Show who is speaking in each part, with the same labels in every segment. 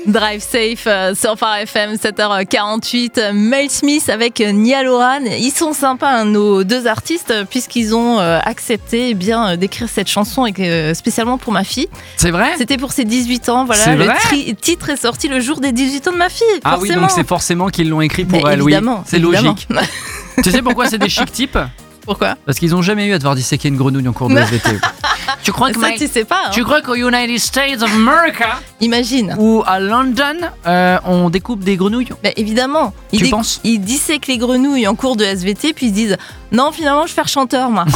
Speaker 1: Drive Safe sur Phare FM, 7h48. Mel Smith avec Nia Lohan. Ils sont sympas, nos deux artistes, puisqu'ils ont accepté d'écrire cette chanson spécialement pour ma fille.
Speaker 2: C'est vrai ?
Speaker 1: C'était pour ses 18 ans. Voilà,
Speaker 2: c'est
Speaker 1: le
Speaker 2: vrai
Speaker 1: titre est sorti le jour des 18 ans de ma fille.
Speaker 2: Ah
Speaker 1: forcément.
Speaker 2: oui, donc c'est forcément qu'ils l'ont écrit pour elle, oui. C'est
Speaker 1: évidemment.
Speaker 2: logique. Tu sais pourquoi c'est des chic types ?
Speaker 1: Pourquoi ?
Speaker 2: Parce qu'ils n'ont jamais eu à devoir disséquer une grenouille en cours de SVT. Tu crois que
Speaker 1: ça, tu sais pas.
Speaker 2: Tu crois qu'aux United States of America,
Speaker 1: imagine,
Speaker 2: ou à London, on découpe des grenouilles ?
Speaker 1: Évidemment.
Speaker 2: Tu penses ?
Speaker 1: Ils dissèquent les grenouilles en cours de SVT, puis ils disent non, finalement, je vais faire chanteur, moi.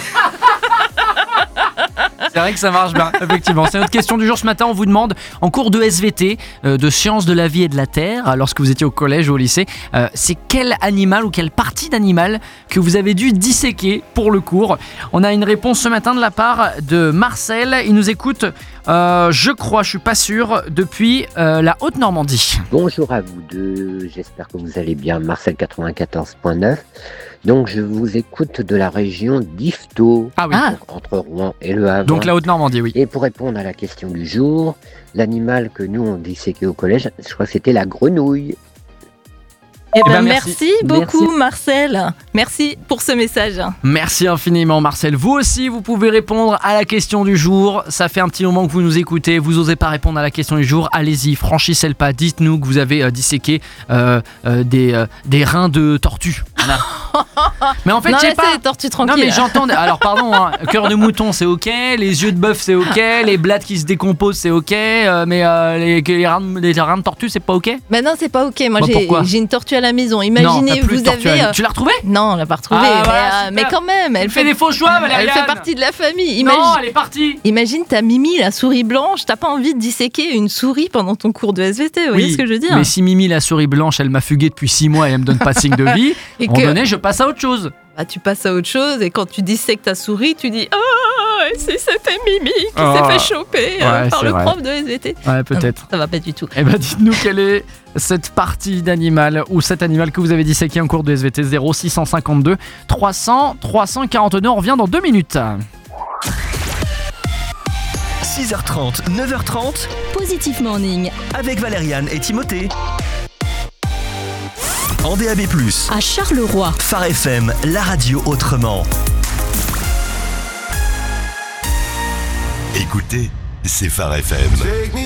Speaker 2: C'est vrai que ça marche bien, effectivement. C'est notre question du jour ce matin. On vous demande, en cours de SVT, de sciences de la vie et de la terre, lorsque vous étiez au collège ou au lycée, c'est quel animal ou quelle partie d'animal que vous avez dû disséquer pour le cours ? On a une réponse ce matin de la part de Marcel. Il nous écoute, je suis pas sûr, depuis la Haute-Normandie.
Speaker 3: Bonjour à vous deux, j'espère que vous allez bien. Marcel 94.9. Donc je vous écoute de la région d'Yvetot, entre Rouen et Le Havre.
Speaker 2: Donc la Haute-Normandie, oui.
Speaker 3: Et pour répondre à la question du jour, l'animal que nous on disséquait au collège, je crois que c'était la grenouille.
Speaker 1: Merci beaucoup Marcel. Merci pour ce message.
Speaker 2: Merci infiniment Marcel. Vous aussi, vous pouvez répondre à la question du jour. Ça fait un petit moment que vous nous écoutez. Vous n'osez pas répondre à la question du jour. Allez-y, franchissez le pas. Dites-nous que vous avez disséqué des reins de tortue. Voilà. Mais en fait,
Speaker 1: non,
Speaker 2: je sais pas.
Speaker 1: Les tortues tranquilles.
Speaker 2: Non mais j'entends. Alors pardon, cœur de mouton c'est ok, les yeux de bœuf c'est ok, les blattes qui se décomposent c'est ok, mais les reins de tortue c'est pas ok.
Speaker 1: Mais non, c'est pas ok. Moi j'ai une tortue à la maison.
Speaker 2: non,
Speaker 1: Imaginez, vous avez.
Speaker 2: Tu l'as retrouvée ?
Speaker 1: Non, on l'a pas retrouvée. Mais quand même, elle
Speaker 2: fait des faux choix, Valériane.
Speaker 1: Elle fait partie de la famille.
Speaker 2: Non, elle est partie.
Speaker 1: Imagine ta Mimi, la souris blanche. T'as pas envie de disséquer une souris pendant ton cours de SVT. Vous voyez ce que je veux dire ?
Speaker 2: Mais si Mimi, la souris blanche, elle m'a fugué depuis 6 mois et elle me donne pas de signe de vie, à un moment donné, je passe à autre chose.
Speaker 1: Bah, tu passes à autre chose et quand tu dissèques ta souris, tu dis si c'était Mimi qui s'est fait choper par le prof de SVT.
Speaker 2: Ouais, peut-être.
Speaker 1: Non, ça va pas du tout.
Speaker 2: Eh ben, dites-nous quelle est cette partie d'animal ou cet animal que vous avez disséqué en cours de SVT. 0652 300 342. On revient dans 2 minutes.
Speaker 4: 6h30, 9h30.
Speaker 5: Positif Morning.
Speaker 4: Avec Valériane et Timothée. En DAB+,
Speaker 5: à Charleroi.
Speaker 4: Phare FM, la radio autrement.
Speaker 6: Écoutez, c'est Phare FM.